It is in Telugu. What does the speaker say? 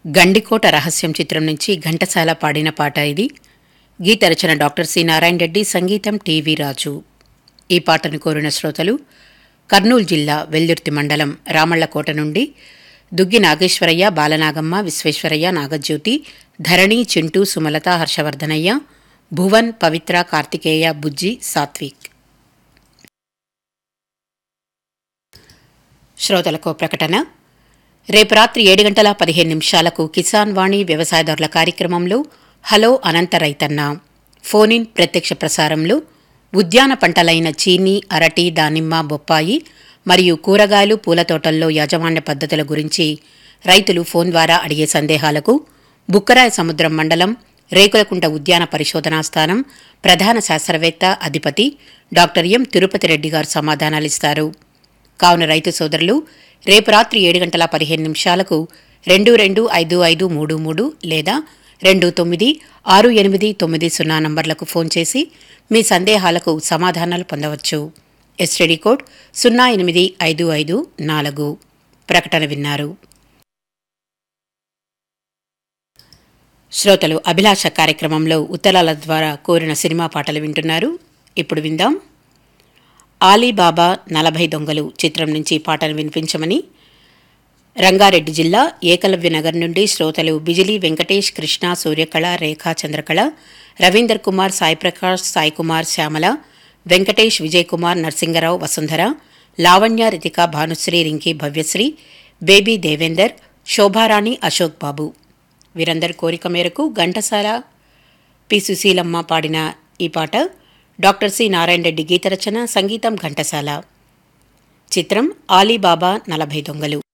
గండికోట రహస్యం చిత్రం నుంచి ఘంటసాల పాడిన పాట ఇది. గీత రచన డాక్టర్ సి నారాయణ రెడ్డి, సంగీతం టీవీ రాజు. ఈ పాటను కోరిన శ్రోతలు కర్నూలు జిల్లా వెల్దుర్తి మండలం రామళ్లకోట నుండి దుగ్గి నాగేశ్వరయ్య, బాలనాగమ్మ, విశ్వేశ్వరయ్య, నాగజ్యోతి, ధరణి, చింటూ, సుమలత, హర్షవర్ధనయ్య, భువన్, పవిత్ర, కార్తికేయ, బుజ్జి, సాత్విక్. శ్రోతలకు ప్రకటన. రేపు రాత్రి 7:15 కిసాన్ వాణి వ్యవసాయదారుల కార్యక్రమంలో హలో అనంత రైతన్న ఫోన్ ఇన్ ప్రత్యక్ష ప్రసారంలో ఉద్యాన పంటలైన చీనీ, అరటి, దానిమ్మ, బొప్పాయి మరియు కూరగాయలు, పూల తోటల్లో యాజమాన్య పద్ధతుల గురించి రైతులు ఫోన్ ద్వారా అడిగే సందేహాలకు బుక్కరాయ సముద్రం మండలం రేకులకుంట ఉద్యాన పరిశోధనా స్థానం ప్రధాన శాస్త్రవేత్త, అధిపతి డాక్టర్ ఎం తిరుపతి రెడ్డి గారు సమాధానాలిస్తారు. కావున రైతు సోదరులు రేపు రాత్రి 7:15 225533 లేదా 296890 నంబర్లకు ఫోన్ చేసి మీ సందేహాలకు సమాధానాలు పొందవచ్చు. STD code 08554. ప్రకటన విన్నారు. శ్రోతలు అభిలాష కార్యక్రమంలో ఉత్తరాల ద్వారా కోరిన సినిమా పాటలు వింటున్నారు. ఇప్పుడు విందాం. ఆలీబాబా 40 దొంగలు చిత్రం నుంచి పాటను వినిపించమని రంగారెడ్డి జిల్లా ఏకలవ్య నగర్ నుండి శ్రోతలు బిజిలీ వెంకటేష్, కృష్ణ, సూర్యకళ, రేఖా, చంద్రకళ, రవీందర్ కుమార్, సాయి ప్రకాష్, సాయి కుమార్, శ్యామల, వెంకటేష్, విజయ్ కుమార్, నరసింగరావు, వసుంధర, లావణ్య, రితిక, భానుశ్రీ, రింకీ, భవ్యశ్రీ, బేబీ దేవేందర్, శోభారాణి, అశోక్ బాబు వీరందరి కోరిక మేరకు ఘంటసాల, పి. సుశీలమ్మ పాడిన ఈ పాట డాక్టర్ సి నారాయణ రెడ్డి గీత రచన, సంగీతం ఘంటసాల. చిత్రం ఆలీబాబా 40 దొంగలు.